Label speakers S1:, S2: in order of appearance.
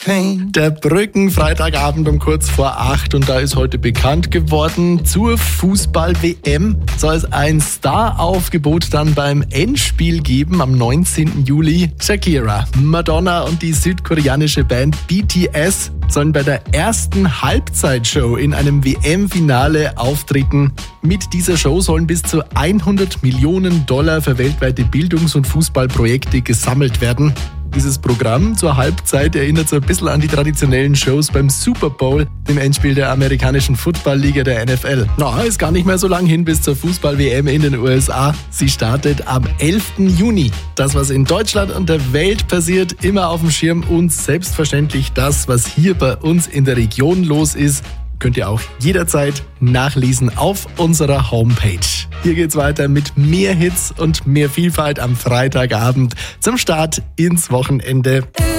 S1: clean.
S2: Der Brücken-Freitagabend um kurz vor 8 und da ist heute bekannt geworden, zur Fußball-WM soll es ein Star-Aufgebot dann beim Endspiel geben am 19. Juli. Shakira, Madonna und die südkoreanische Band BTS sollen bei der ersten Halbzeitshow in einem WM-Finale auftreten. Mit dieser Show sollen bis zu $100 Millionen für weltweite Bildungs- und Fußballprojekte gesammelt werden. Dieses Programm zur Halbzeit erinnert so ein bisschen an die traditionellen Shows beim Super Bowl, dem Endspiel der amerikanischen Football-Liga der NFL. Ist gar nicht mehr so lang hin bis zur Fußball-WM in den USA. Sie startet am 11. Juni. Das, was in Deutschland und der Welt passiert, immer auf dem Schirm und selbstverständlich das, was hier bei uns in der Region los ist, könnt ihr auch jederzeit nachlesen auf unserer Homepage. Hier geht's weiter mit mehr Hits und mehr Vielfalt am Freitagabend zum Start ins Wochenende.